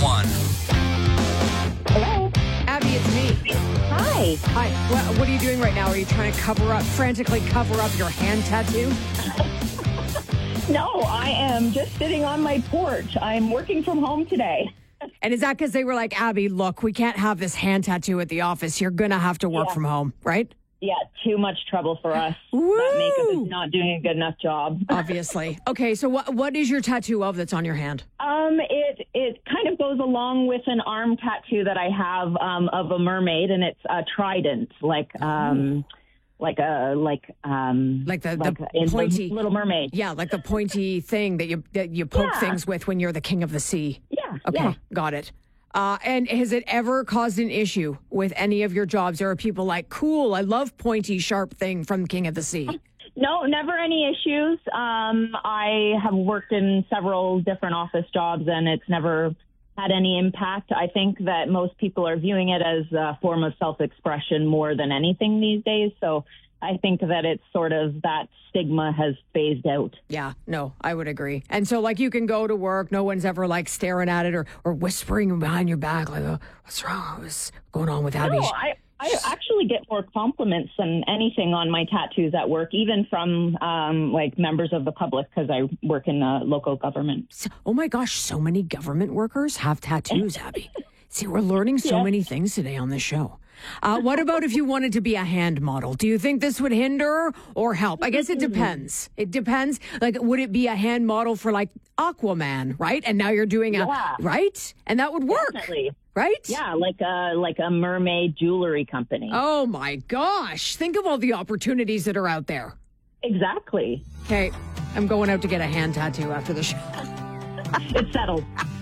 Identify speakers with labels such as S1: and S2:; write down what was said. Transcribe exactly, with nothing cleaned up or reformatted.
S1: one.
S2: Hello.
S3: Abby, it's me.
S2: Hi.
S3: Hi. What, what are you doing right now? Are you trying to cover up, frantically cover up your hand tattoo?
S2: No, I am just sitting on my porch. I'm working from home today.
S3: And is that because they were like, Abby, look, we can't have this hand tattoo at the office. You're going to have to work
S2: Yeah.
S3: from home, right?
S2: Yeah, too much trouble for us.
S3: Woo!
S2: That makeup is not doing a good enough job.
S3: Obviously. Okay, so what what is your tattoo of that's on your hand?
S2: Um, it it kind of goes along with an arm tattoo that I have um, of a mermaid, and it's a trident, like um, like a like um,
S3: Like the,
S2: like
S3: the
S2: in
S3: pointy...
S2: Little Mermaid.
S3: Yeah, like the pointy thing that you that you poke
S2: Yeah.
S3: things with when you're the king of the sea.
S2: Yeah.
S3: Okay,
S2: Yeah.
S3: got it. Uh, and has it ever caused an issue with any of your jobs? Or are people like, cool, I love pointy, sharp thing from King of the Sea?
S2: No, never any issues. Um, I have worked in several different office jobs, and it's never had any impact. I think that most people are viewing it as a form of self-expression more than anything these days. So I think that it's sort of that stigma has phased out.
S3: Yeah, no, I would agree. And so, like, you can go to work, no one's ever like staring at it or, or whispering behind your back, like, oh, what's wrong? What's going on with Abby?
S2: No, I, I actually get more compliments than anything on my tattoos at work, even from um, like members of the public, because I work in the local government.
S3: So- oh my gosh, so many government workers have tattoos, Abby. See, we're learning so
S2: Yeah.
S3: many things today on this show. Uh, what about if you wanted to be a hand model? Do you think this would hinder or help? I guess it depends. It depends. Like, would it be a hand model for like Aquaman, right? And now you're doing a,
S2: Yeah.
S3: right? And that would work,
S2: Definitely.
S3: right?
S2: Yeah, like a like a mermaid jewelry company.
S3: Oh my gosh. Think of all the opportunities that are out there.
S2: Exactly.
S3: Okay, I'm going out to get a hand tattoo after the show.
S2: It's settled.